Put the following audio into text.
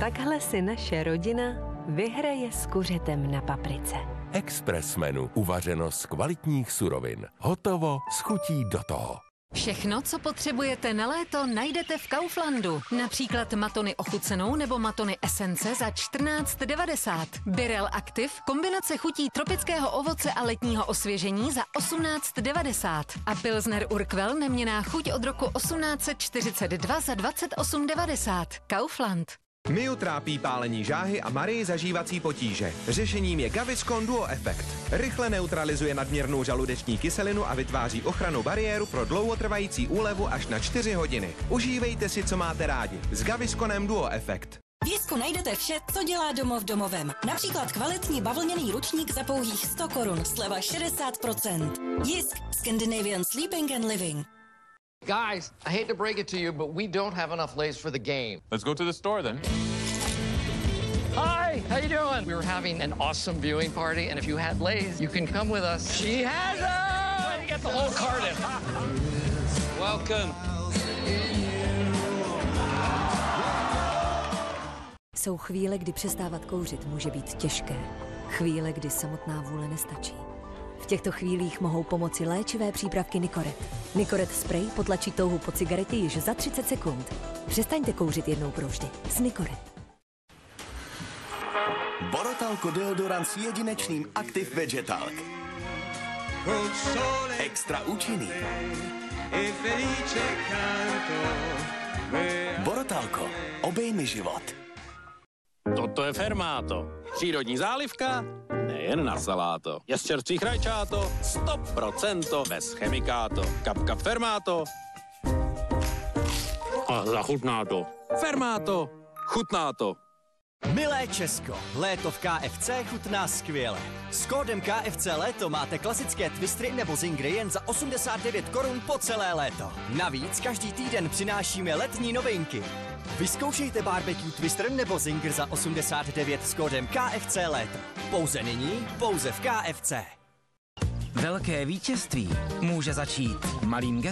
Takhle si naše rodina vyhraje s kuřetem na paprice. Express menu. Uvařeno z kvalitních surovin. Hotovo s chutí do toho. Všechno, co potřebujete na léto, najdete v Kauflandu. Například matony ochucenou nebo matony esence za 14,90. Birel Active, kombinace chutí tropického ovoce a letního osvěžení za 18,90. A Pilsner Urquell neměnná chuť od roku 1842 za 28,90. Kaufland. Miu trápí pálení žáhy a Marii zažívací potíže. Řešením je Gaviscon Duo Effect. Rychle neutralizuje nadměrnou žaludeční kyselinu a vytváří ochrannou bariéru pro dlouhotrvající úlevu až na 4 hodiny. Užívejte si, co máte rádi. S Gavisconem Duo Effect. V Jisku najdete vše, co dělá domov domovem. Například kvalitní bavlněný ručník za pouhých 100 korun, sleva 60%. Jisk, Scandinavian Sleeping and Living. Guys, I hate to break it to you, but we don't have enough Lay's for the game. Let's go to the store then. Hi, how you doing? We were having an awesome viewing party, and if you had Lay's, you can come with us. She has them! You get the whole carton. Welcome. Jsou chvíle, kdy přestávat kouřit může být těžké. Chvíle, kdy samotná vůle nestačí. V těchto chvílích mohou pomoci léčivé přípravky Nicoret. Nicoret spray potlačí touhu po cigaretě již za 30 sekund. Přestaňte kouřit jednou provždy s Nicoret. Borotalco deodorant s jedinečným Active Vegetalk. Extra účinný. Borotalco. Obejmi život. Toto je Fermáto. Přírodní zálivka, nejen na saláto. Je z čerstvých rajčáto, 100% bez chemikáto. Kapka Fermáto. A zachutná to. Fermáto, chutná to. Milé Česko, léto v KFC chutná skvěle. S kódem KFC léto máte klasické twistry nebo zingry jen za 89 korun po celé léto. Navíc každý týden přinášíme letní novinky. Vyzkoušejte barbecue twister nebo zinger za 89 s kódem KFC léto. Pouze nyní, pouze v KFC. Velké vítězství může začít malým